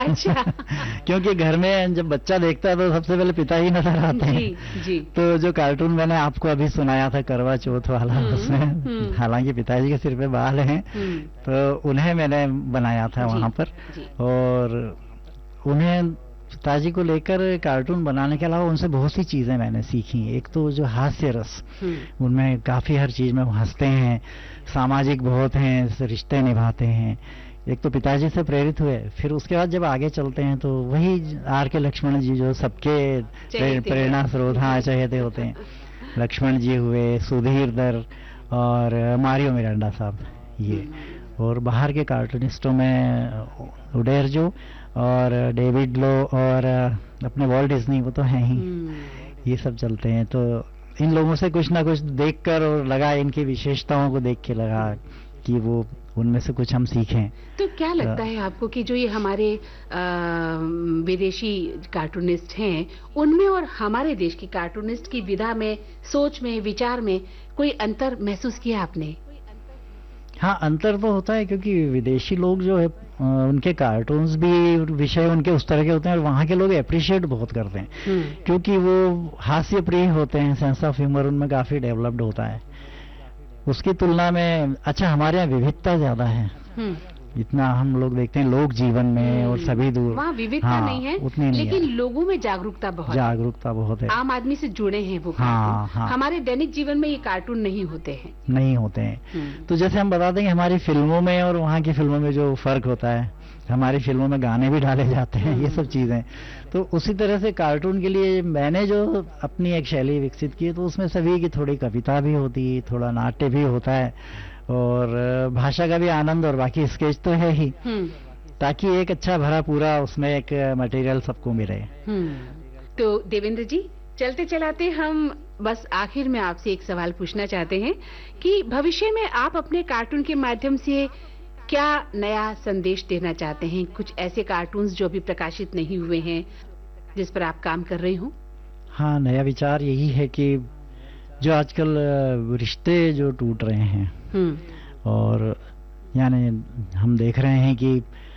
अच्छा। क्योंकि घर में जब बच्चा देखता है तो सबसे पहले पिता ही नजर आते हैं। जी जी। तो जो कार्टून मैंने आपको अभी सुनाया था करवा चौथ वाला, उसमें हम्म। हालांकि पिताजी के सिर पे बाल हैं, तो उन्हें मैंने बनाया था जी वहां पर। जी। और उन्हें, पिताजी को लेकर कार्टून बनाने के अलावा उनसे बहुत सी चीजें मैंने सीखी। एक तो जो हास्य रस, उनमें काफी हर चीज में वो हंसते हैं, सामाजिक बहुत हैं, रिश्ते निभाते हैं। एक तो पिताजी से प्रेरित हुए, फिर उसके बाद जब आगे चलते हैं तो वही आर के लक्ष्मण जी जो सबके प्रेरणा स्रोत, हाँ, चहेते होते हैं। लक्ष्मण जी हुए, सुधीर दर और मारियो मिरांडा साहब, ये। और बाहर के कार्टूनिस्टों में उडेरजो और डेविड लो और अपने वॉल्ट डिज्नी, वो तो हैं ही। ये सब चलते हैं, तो इन लोगों से कुछ ना कुछ देखकर और लगा, इनकी विशेषताओं को देख के लगा कि वो उनमें से कुछ हम सीखें। तो क्या लगता है आपको कि जो ये हमारे विदेशी कार्टूनिस्ट हैं, उनमें और हमारे देश के कार्टूनिस्ट की विधा में, सोच में, विचार में कोई अंतर महसूस किया आपने? हाँ, अंतर तो होता है, क्योंकि विदेशी लोग जो है उनके कार्टून्स भी, विषय उनके उस तरह के होते हैं, और वहाँ के लोग अप्रिशिएट बहुत करते हैं, क्योंकि वो हास्य प्रिय होते हैं, सेंस ऑफ ह्यूमर उनमें काफी डेवलप्ड होता है। उसकी तुलना में, अच्छा, हमारे यहाँ विविधता ज्यादा है, इतना हम लोग देखते हैं लोक जीवन में और सभी दूर, वहाँ विविधता हाँ, नहीं है, उतनी नहीं लेकिन है। लोगों में जागरूकता बहुत है। आम आदमी से जुड़े हैं वो कार्टून। हाँ। हमारे दैनिक जीवन में ये कार्टून नहीं होते हैं। तो जैसे हम बता देंगे, हमारी फिल्मों में और वहाँ की फिल्मों में जो फर्क होता है, हमारी फिल्मों में गाने भी डाले जाते हैं, ये सब चीजें। तो उसी तरह से कार्टून के लिए मैंने जो अपनी एक शैली विकसित की, तो उसमें सभी की थोड़ी कविता भी होती है, थोड़ा नाट्य भी होता है, और भाषा का भी आनंद, और बाकी स्केच तो है ही, ताकि एक अच्छा भरा पूरा उसमें एक मटेरियल सबको मिले। तो देवेंद्र जी, चलते चलाते हम बस आखिर में आपसे एक सवाल पूछना चाहते हैं कि भविष्य में आप अपने कार्टून के माध्यम से क्या नया संदेश देना चाहते हैं? कुछ ऐसे कार्टून्स जो अभी प्रकाशित नहीं हुए हैं, जिस पर आप काम कर रहे हो? हाँ, नया विचार यही है कि जो आजकल रिश्ते जो टूट रहे हैं, और यानी हम देख रहे हैं कि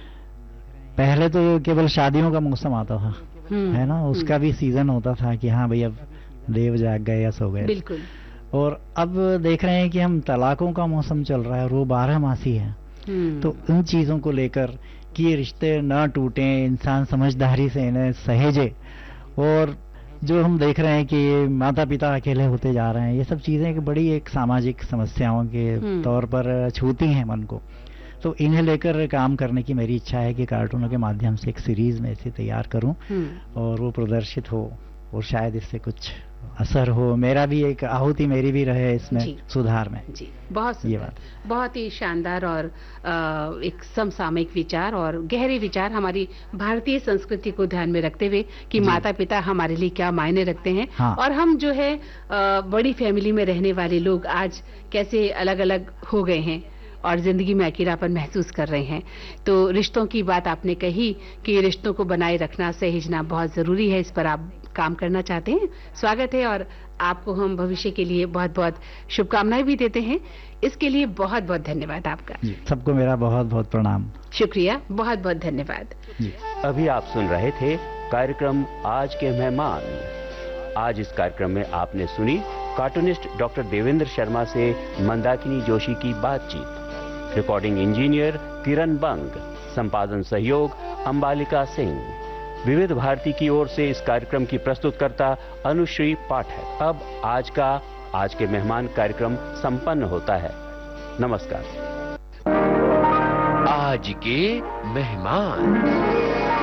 पहले तो केवल शादियों का मौसम आता था, है ना, उसका भी सीजन होता था कि हाँ भाई अब देव जाग गए या सो गए। बिल्कुल। और अब देख रहे हैं कि हम तलाकों का मौसम चल रहा है, और वो 12 मासी है। तो इन चीजों को लेकर कि ये रिश्ते न टूटे, इंसान समझदारी से इन्हें सहेजे, और जो हम देख रहे हैं कि माता पिता अकेले होते जा रहे हैं, ये सब चीजें एक बड़ी एक सामाजिक समस्याओं के तौर पर छूती हैं मन को। तो इन्हें लेकर काम करने की मेरी इच्छा है कि कार्टूनों के माध्यम से एक सीरीज में इसे तैयार करूं, और वो प्रदर्शित हो, और शायद इससे कुछ असर हो, मेरा भी एक आहुति मेरी भी रहे इसमें सुधार में। जी, बहुत ये बात बहुत ही शानदार, और एक समसामयिक विचार और गहरे विचार हमारी भारतीय संस्कृति को ध्यान में रखते हुए कि माता पिता हमारे लिए क्या मायने रखते हैं, हाँ। और हम जो है बड़ी फैमिली में रहने वाले लोग आज कैसे अलग अलग हो गए हैं और जिंदगी में अकेलापन महसूस कर रहे हैं। तो रिश्तों की बात आपने कही कि रिश्तों को बनाए रखना, सहेजना बहुत जरूरी है, इस पर आप काम करना चाहते हैं, स्वागत है, और आपको हम भविष्य के लिए बहुत बहुत शुभकामनाएं भी देते हैं। इसके लिए बहुत बहुत धन्यवाद आपका। सबको मेरा बहुत बहुत प्रणाम। शुक्रिया, बहुत बहुत धन्यवाद। अभी आप सुन रहे थे कार्यक्रम आज के मेहमान। आज इस कार्यक्रम में आपने सुनी कार्टूनिस्ट डॉक्टर देवेंद्र शर्मा से मंदाकिनी जोशी की बातचीत। रिकॉर्डिंग इंजीनियर किरण बंग, संपादन सहयोग अंबालिका सिंह। विविध भारती की ओर से इस कार्यक्रम की प्रस्तुतकर्ता अनुश्री पाठक। अब आज के मेहमान कार्यक्रम संपन्न होता है। नमस्कार। आज के मेहमान।